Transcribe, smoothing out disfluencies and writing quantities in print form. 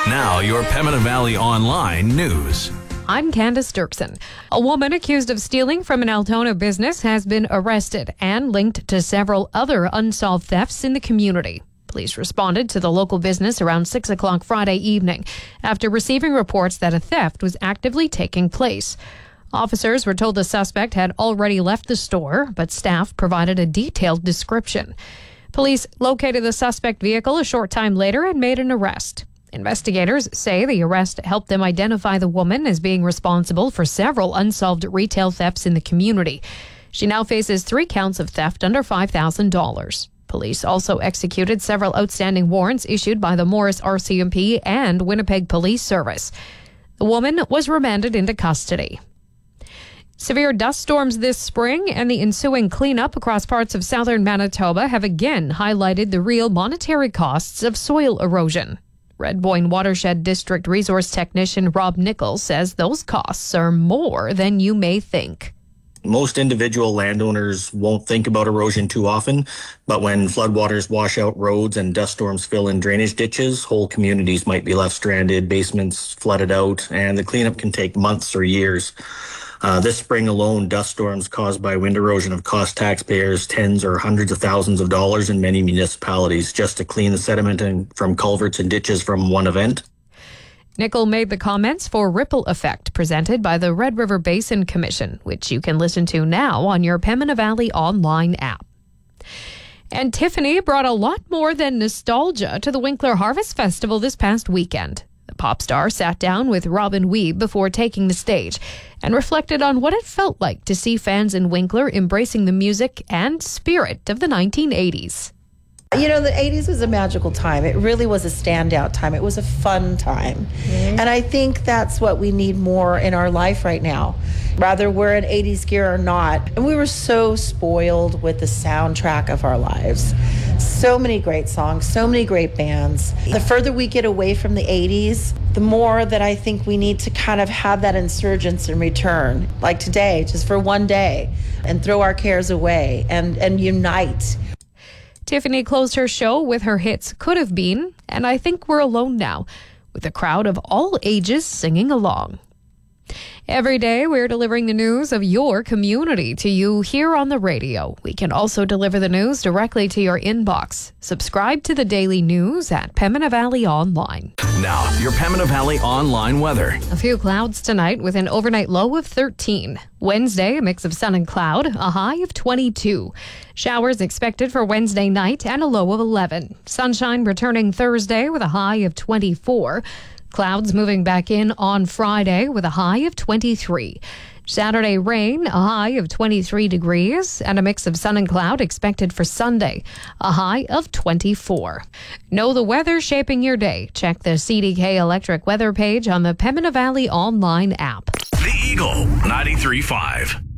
Now, your Pembina Valley Online news. I'm Candace Dirksen. A woman accused of stealing from an Altona business has been arrested and linked to several other unsolved thefts in the community. Police responded to the local business around 6 o'clock Friday evening after receiving reports that a theft was actively taking place. Officers were told the suspect had already left the store, but staff provided a detailed description. Police located the suspect vehicle a short time later and made an arrest. Investigators say the arrest helped them identify the woman as being responsible for several unsolved retail thefts in the community. She now faces 3 counts of theft under $5,000. Police also executed several outstanding warrants issued by the Morris RCMP and Winnipeg Police Service. The woman was remanded into custody. Severe dust storms this spring and the ensuing cleanup across parts of southern Manitoba have again highlighted the real monetary costs of soil erosion. Red Boyne Watershed District Resource Technician Rob Nichols says those costs are more than you may think. Most individual landowners won't think about erosion too often, but when floodwaters wash out roads and dust storms fill in drainage ditches, whole communities might be left stranded, basements flooded out, and the cleanup can take months or years. This spring alone, dust storms caused by wind erosion have cost taxpayers tens or hundreds of thousands of dollars in many municipalities just to clean the sediment from culverts and ditches from one event. Nicholl made the comments for Ripple Effect, presented by the Red River Basin Commission, which you can listen to now on your Pembina Valley Online app. And Tiffany brought a lot more than nostalgia to the Winkler Harvest Festival this past weekend. The pop star sat down with Robin Weeb before taking the stage and reflected on what it felt like to see fans in Winkler embracing the music and spirit of the 1980s. You know, the 80s was a magical time. It really was a standout time. It was a fun time. And I think that's what we need more in our life right now, whether we're in 80s gear or not. And we were so spoiled with the soundtrack of our lives. So many great songs, so many great bands. The further we get away from the 80s, the more that I think we need to kind of have that insurgence and return, like today, just for one day, and throw our cares away and unite. Tiffany closed her show with her hits Could Have Been and I Think We're Alone Now, with a crowd of all ages singing along. Every day, we're delivering the news of your community to you here on the radio. We can also deliver the news directly to your inbox. Subscribe to the daily news at Pembina Valley Online. Now, your Pembina Valley Online weather. A few clouds tonight with an overnight low of 13. Wednesday, a mix of sun and cloud, a high of 22. Showers expected for Wednesday night and a low of 11. Sunshine returning Thursday with a high of 24. Clouds moving back in on Friday with a high of 23. Saturday rain, a high of 23 degrees, and a mix of sun and cloud expected for Sunday, a high of 24. Know the weather shaping your day. Check the CDK Electric weather page on the Pembina Valley Online app. The Eagle 93.5.